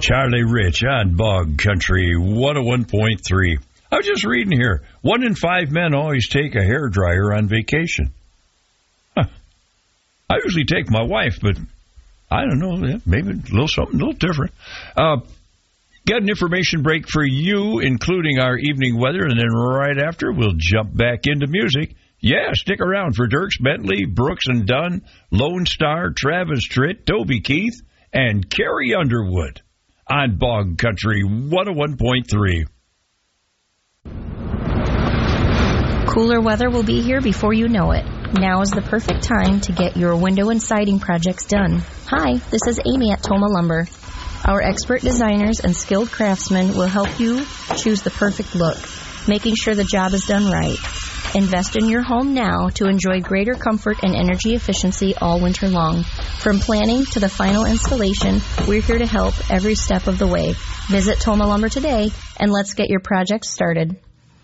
Charlie Rich on Bog Country 101.3. I was just reading here. 1 in 5 men always take a hairdryer on vacation. Huh. I usually take my wife, but I don't know. Maybe something a little different. Got an information break for you, including our evening weather, and then right after, we'll jump back into music. Yeah, stick around for Dierks Bentley, Brooks and Dunn, Lone Star, Travis Tritt, Toby Keith, and Carrie Underwood on Bog Country 101.3. Cooler weather will be here before you know it. Now is the perfect time to get your window and siding projects done. Hi, this is Amy at Toma Lumber. Our expert designers and skilled craftsmen will help you choose the perfect look, making sure the job is done right. Invest in your home now to enjoy greater comfort and energy efficiency all winter long. From planning to the final installation, we're here to help every step of the way. Visit Toma Lumber today and let's get your project started.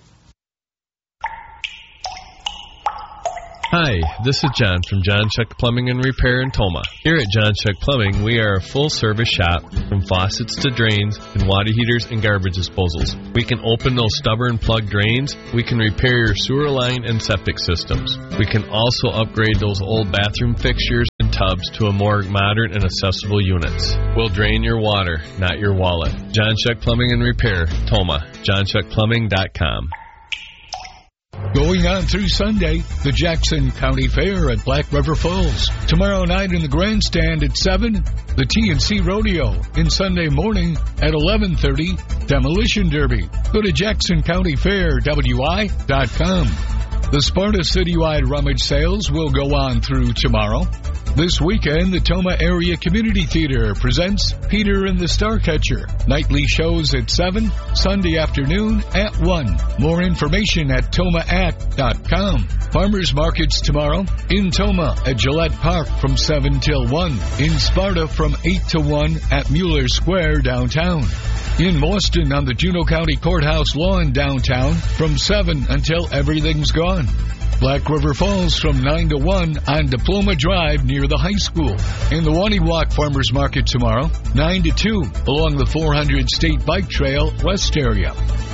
Hi, this is John from John Chuck Plumbing and Repair in Toma. Here at John Chuck Plumbing, we are a full-service shop from faucets to drains and water heaters and garbage disposals. We can open those stubborn plug drains. We can repair your sewer line and septic systems. We can also upgrade those old bathroom fixtures and tubs to a more modern and accessible units. We'll drain your water, not your wallet. John Chuck Plumbing and Repair, Toma. JohnChuckPlumbing.com. Going on through Sunday, the Jackson County Fair at Black River Falls. Tomorrow night in the grandstand at 7, the TNC Rodeo. And Sunday morning at 11:30, Demolition Derby. Go to JacksonCountyFairWI.com. The Sparta Citywide Rummage Sales will go on through tomorrow. This weekend, the Toma Area Community Theater presents Peter and the Starcatcher. Nightly shows at 7, Sunday afternoon at 1. More information at tomaact.com. Farmers markets tomorrow in Toma at Gillette Park from 7 till 1. In Sparta from 8 to 1 at Mueller Square downtown. In Mauston on the Juneau County Courthouse lawn downtown from 7 until everything's gone. Black River Falls from 9 to 1 on Diploma Drive near the high school. In the Waniwak Farmers Market tomorrow, 9 to 2 along the 400 State Bike Trail West area.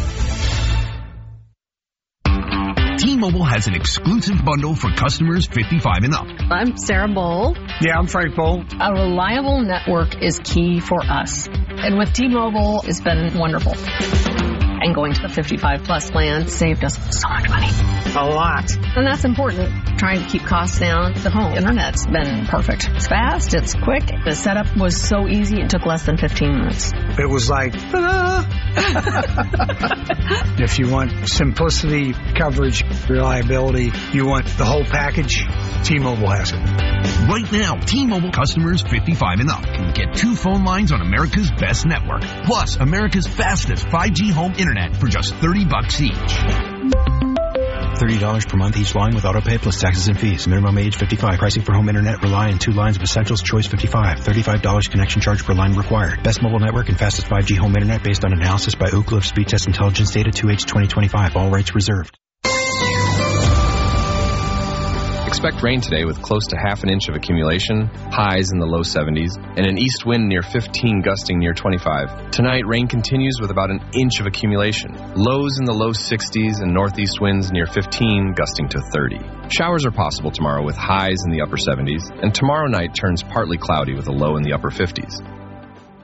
T-Mobile has an exclusive bundle for customers 55 and up. I'm Sarah Bowl. Yeah, I'm Frank Bowl. A reliable network is key for us. And with T-Mobile, it's been wonderful. And going to the 55-plus plan saved us so much money. A lot. And that's important. Trying to keep costs down. The home internet's been perfect. It's fast. It's quick. The setup was so easy. It took less than 15 minutes. It was like, ta-da! If you want simplicity, coverage, reliability, you want the whole package, T-Mobile has it. Right now, T-Mobile customers 55 and up can get 2 phone lines on America's best network, plus America's fastest 5G home internet for just $30 each. $30 per month each line with autopay plus taxes and fees. Minimum age 55. Pricing for home internet rely on 2 lines of essentials. Choice 55. $35 connection charge per line required. Best mobile network and fastest 5G home internet based on analysis by Ookla of Speed Test Intelligence data 2H2025. All rights reserved. Expect rain today with close to half an inch of accumulation, highs in the low 70s, and an east wind near 15 gusting near 25. Tonight, rain continues with about an inch of accumulation. Lows in the low 60s and northeast winds near 15 gusting to 30. Showers are possible tomorrow with highs in the upper 70s, and tomorrow night turns partly cloudy with a low in the upper 50s.